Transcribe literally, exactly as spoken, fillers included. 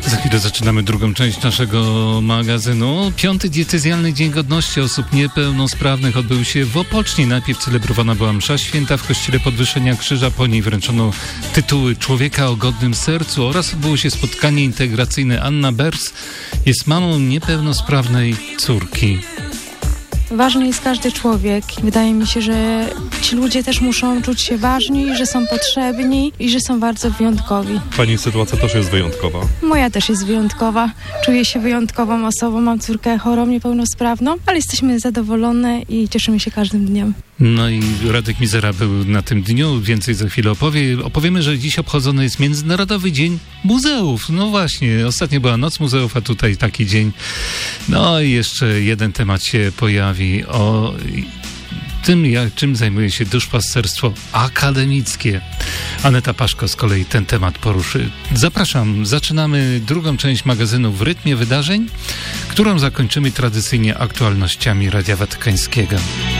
Za chwilę zaczynamy drugą część naszego magazynu. Piąty diecezjalny Dzień Godności Osób Niepełnosprawnych odbył się w Opoczni. Najpierw celebrowana była msza święta w Kościele Podwyższenia Krzyża. Po niej wręczono tytuły Człowieka o godnym sercu oraz odbyło się spotkanie integracyjne. Anna Bers jest mamą niepełnosprawnej córki. Ważny jest każdy człowiek. Wydaje mi się, że ci ludzie też muszą czuć się ważni, że są potrzebni i że są bardzo wyjątkowi. Pani sytuacja też jest wyjątkowa. Moja też jest wyjątkowa. Czuję się wyjątkową osobą. Mam córkę chorą, niepełnosprawną, ale jesteśmy zadowolone i cieszymy się każdym dniem. No i Radek Mizera był na tym dniu, więcej za chwilę opowie. Opowiemy, że dziś obchodzony jest Międzynarodowy Dzień Muzeów. No właśnie, ostatnio była Noc Muzeów, a tutaj taki dzień. No i jeszcze jeden temat się pojawi o tym, jak, czym zajmuje się duszpasterstwo akademickie. Aneta Paszko z kolei ten temat poruszy. Zapraszam, zaczynamy drugą część magazynu W rytmie wydarzeń, którą zakończymy tradycyjnie aktualnościami Radia Watykańskiego.